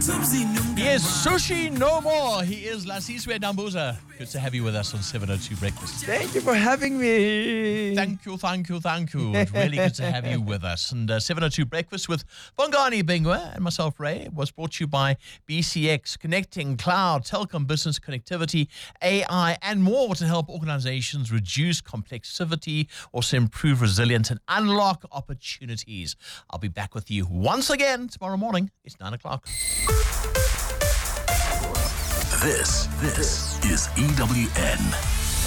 He is Sushi No More. He is Lasiswe Nambuza. Good to have you with us on 702 Breakfast. Thank you for having me. Thank you. It's really good to have you with us. And 702 Breakfast with Bongani Bingwa and myself, Ray, was brought to you by BCX, connecting cloud, telecom business connectivity, AI, and more to help organizations reduce complexity, also improve resilience and unlock opportunities. I'll be back with you once again tomorrow morning. It's 9 o'clock. This is EWN.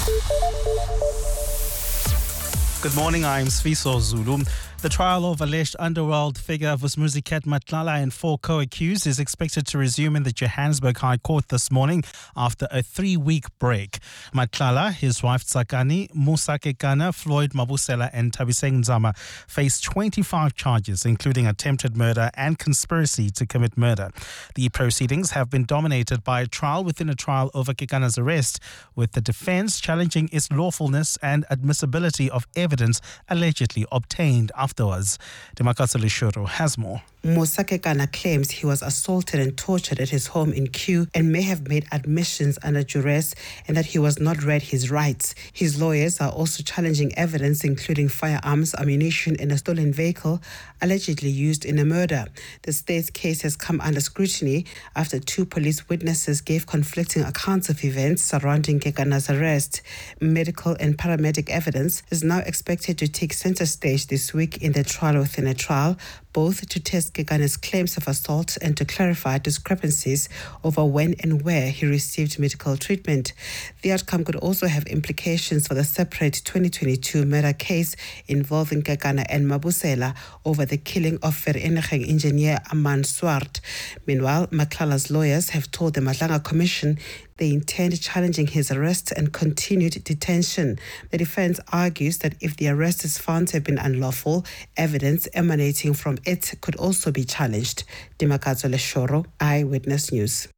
Good morning, I'm Sfiso Zulu. The trial of alleged underworld figure Vusmuzikat Matlala and 4 co-accused is expected to resume in the Johannesburg High Court this morning after a 3-week break. Matlala, his wife Tsakani, Musa Kekana, Floyd Mabusela and Tabiseng Nzama face 25 charges, including attempted murder and conspiracy to commit murder. The proceedings have been dominated by a trial within a trial over Kekana's arrest, with the defense challenging its lawfulness and admissibility of evidence allegedly obtained afterwards. Demakatso Leshoro has more. Musa Kekana claims he was assaulted and tortured at his home in Kew and may have made admissions under duress and that he was not read his rights. His lawyers are also challenging evidence including firearms, ammunition and a stolen vehicle allegedly used in a murder. The state's case has come under scrutiny after 2 police witnesses gave conflicting accounts of events surrounding Kekana's arrest. Medical and paramedic evidence is now expected to take center stage this week in the trial within a trial, both to test Kekana's claims of assault and to clarify discrepancies over when and where he received medical treatment. The outcome could also have implications for the separate 2022 murder case involving Kekana and Mabusela over the killing of Vereniging engineer Aman Swart. Meanwhile, Matlala's lawyers have told the Madlanga Commission they intend challenging his arrest and continued detention. The defense argues that if the arrest is found to have been unlawful, evidence emanating from it could also be challenged. Demakatso Leshoro, Eyewitness News.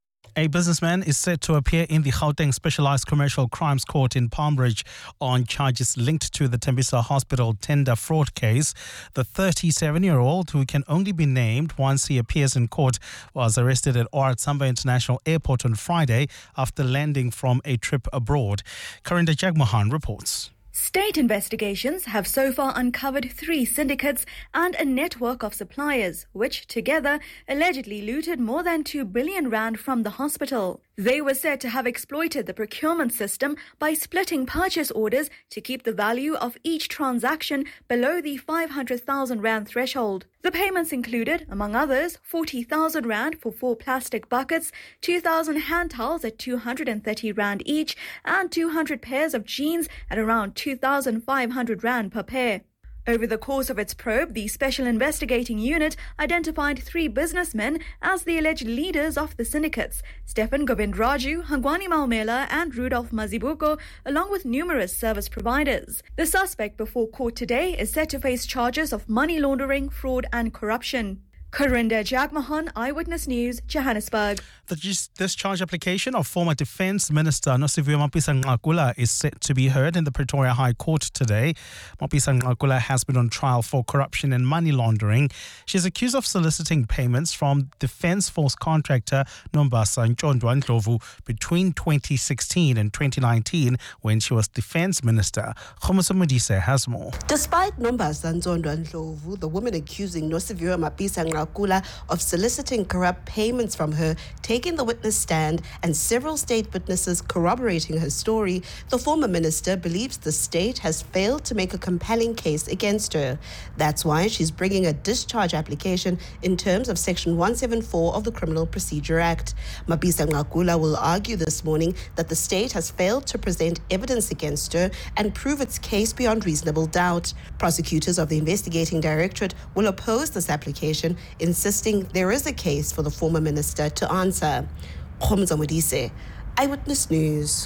A businessman is set to appear in the Gauteng Specialized Commercial Crimes Court in Palmbridge on charges linked to the Tembisa Hospital tender fraud case. The 37-year-old, who can only be named once he appears in court, was arrested at OR Tambo International Airport on Friday after landing from a trip abroad. Karinda Jagmohan reports. State investigations have so far uncovered 3 syndicates and a network of suppliers, which together allegedly looted more than 2 billion rand from the hospital. They were said to have exploited the procurement system by splitting purchase orders to keep the value of each transaction below the 500,000 rand threshold. The payments included, among others, 40,000 rand for 4 plastic buckets, 2,000 hand towels at 230 rand each, and 200 pairs of jeans at around 2,500 rand per pair. Over the course of its probe, the Special Investigating Unit identified 3 businessmen as the alleged leaders of the syndicates: Stephan Govindraju, Hangwani Maumela and Rudolph Mazibuko, along with numerous service providers. The suspect before court today is set to face charges of money laundering, fraud and corruption. Karinda Jagmohan, Eyewitness News, Johannesburg. The discharge application of former Defence Minister Nosiviwe Mapisa-Nqakula is set to be heard in the Pretoria High Court today. Mapisa-Nqakula has been on trial for corruption and money laundering. She is accused of soliciting payments from Defence Force contractor Nombasa Ntshondwa Ndlovu between 2016 and 2019 when she was Defence Minister. Khomoso Modise has more. Despite Nombasa Ntshondwa Ndlovu, the woman accusing Nosiviwe Mapisa-Nqakula of soliciting corrupt payments from her, taking the witness stand and several state witnesses corroborating her story, the former minister believes the state has failed to make a compelling case against her. That's why she's bringing a discharge application in terms of Section 174 of the Criminal Procedure Act. Mapisa-Nqakula will argue this morning that the state has failed to present evidence against her and prove its case beyond reasonable doubt. Prosecutors of the investigating directorate will oppose this application, insisting there is a case for the former minister to answer. Khomoso Modise, Eyewitness News.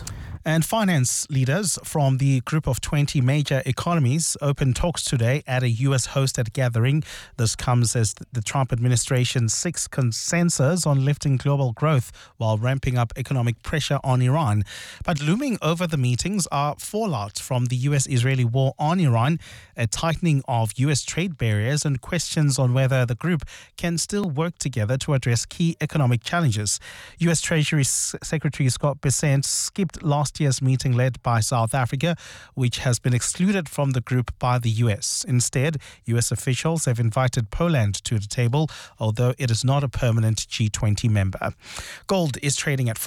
And finance leaders from the group of 20 major economies opened talks today at a U.S.-hosted gathering. This comes as the Trump administration seeks consensus on lifting global growth while ramping up economic pressure on Iran. But looming over the meetings are fallout from the U.S.-Israeli war on Iran, a tightening of U.S. trade barriers, and questions on whether the group can still work together to address key economic challenges. U.S. Treasury Secretary Scott Bessent skipped last year's meeting led by South Africa, which has been excluded from the group by the U.S. Instead, U.S. officials have invited Poland to the table, although it is not a permanent G20 member. Gold is trading at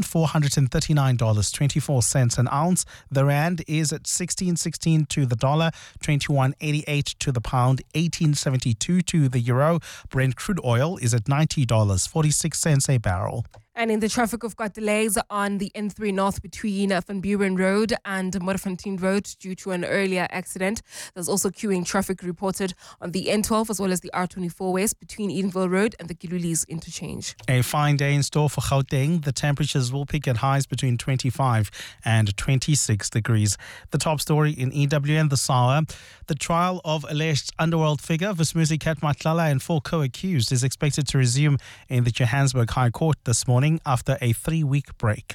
$4,439.24 an ounce. The rand is at 16.16 to the dollar, 21.88 to the pound, 18.72 to the euro. Brent crude oil is at $90.46 a barrel. And in the traffic, we've got delays on the N3 North between Van Buren Road and Modderfontein Road due to an earlier accident. There's also queuing traffic reported on the N12 as well as the R24 West between Edenville Road and the Gilulis interchange. A fine day in store for Gauteng. The temperatures will peak at highs between 25 and 26 degrees. The top story in EWN this hour. The trial of alleged underworld figure Vusmuzi Kat Matlala and 4 co-accused is expected to resume in the Johannesburg High Court this morning after a 3-week break.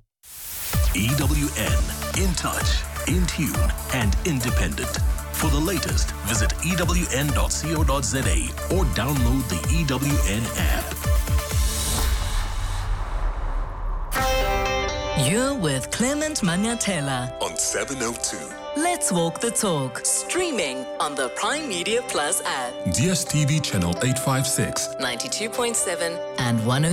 EWN, in touch, in tune, and independent. For the latest, visit ewn.co.za or download the EWN app. You're with Clement Manyatela On 702. Let's Walk the Talk, streaming on the Prime Media Plus app. DSTV channel 856. 92.7 and 102.